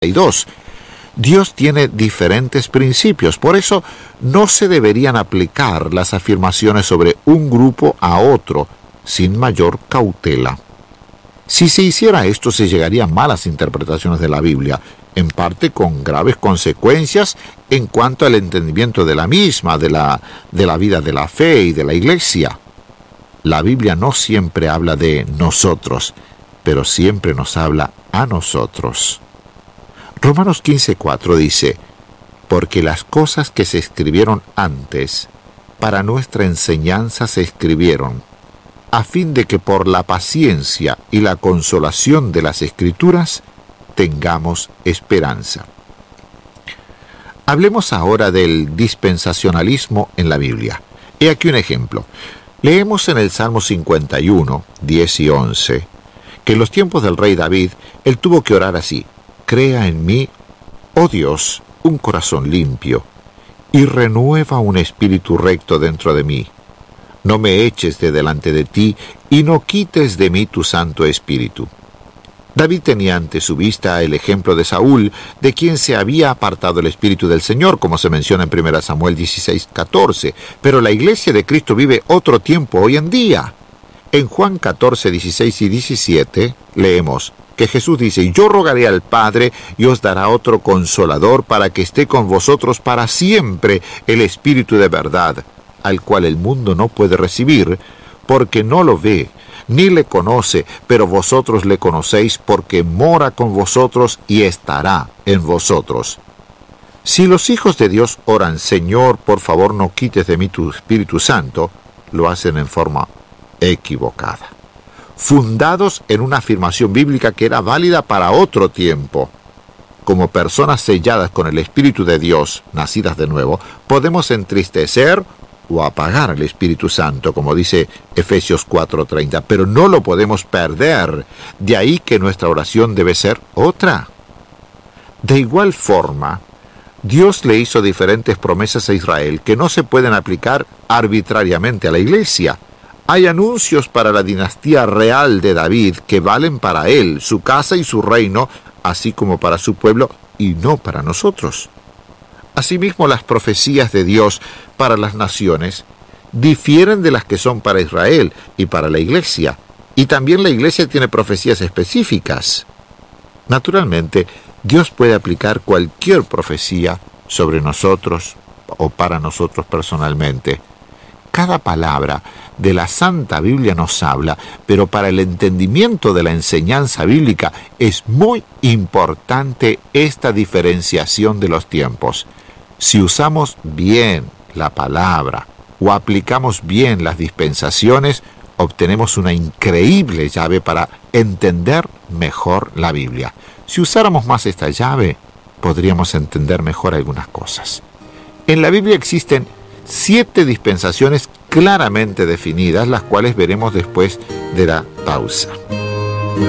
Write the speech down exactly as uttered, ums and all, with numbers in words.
y dos. Dios tiene diferentes principios, por eso no se deberían aplicar las afirmaciones sobre un grupo a otro sin mayor cautela. Si se hiciera esto, se llegaría a malas interpretaciones de la Biblia, en parte con graves consecuencias en cuanto al entendimiento de la misma, de la, de la vida de la fe y de la Iglesia. La Biblia no siempre habla de nosotros, pero siempre nos habla a nosotros. Romanos quince cuatro dice: porque las cosas que se escribieron antes, para nuestra enseñanza se escribieron, a fin de que por la paciencia y la consolación de las Escrituras tengamos esperanza. Hablemos ahora del dispensacionalismo en la Biblia. He aquí un ejemplo. Leemos en el Salmo cincuenta y uno, diez y once, que en los tiempos del rey David, él tuvo que orar así: crea en mí, oh Dios, un corazón limpio, y renueva un espíritu recto dentro de mí. No me eches de delante de ti, y no quites de mí tu Santo Espíritu. David tenía ante su vista el ejemplo de Saúl, de quien se había apartado el Espíritu del Señor, como se menciona en primera Samuel dieciséis catorce, pero la Iglesia de Cristo vive otro tiempo hoy en día. En Juan catorce, dieciséis y diecisiete leemos que Jesús dice: yo rogaré al Padre y os dará otro Consolador para que esté con vosotros para siempre, el Espíritu de verdad, al cual el mundo no puede recibir, porque no lo ve, ni le conoce, pero vosotros le conocéis porque mora con vosotros y estará en vosotros. Si los hijos de Dios oran: Señor, por favor no quites de mí tu Espíritu Santo, lo hacen en forma equivocada, fundados en una afirmación bíblica que era válida para otro tiempo. Como personas selladas con el Espíritu de Dios, nacidas de nuevo, podemos entristecer o apagar el Espíritu Santo, como dice Efesios cuatro treinta, pero no lo podemos perder. De ahí que nuestra oración debe ser otra. De igual forma, Dios le hizo diferentes promesas a Israel que no se pueden aplicar arbitrariamente a la Iglesia. Hay anuncios para la dinastía real de David que valen para él, su casa y su reino, así como para su pueblo, y no para nosotros. Asimismo, las profecías de Dios para las naciones difieren de las que son para Israel y para la Iglesia, y también la Iglesia tiene profecías específicas. Naturalmente, Dios puede aplicar cualquier profecía sobre nosotros o para nosotros personalmente. Cada palabra de la Santa Biblia nos habla, pero para el entendimiento de la enseñanza bíblica es muy importante esta diferenciación de los tiempos. Si usamos bien la palabra o aplicamos bien las dispensaciones, obtenemos una increíble llave para entender mejor la Biblia. Si usáramos más esta llave, podríamos entender mejor algunas cosas. En la Biblia existen siete dispensaciones claramente definidas, las cuales veremos después de la pausa.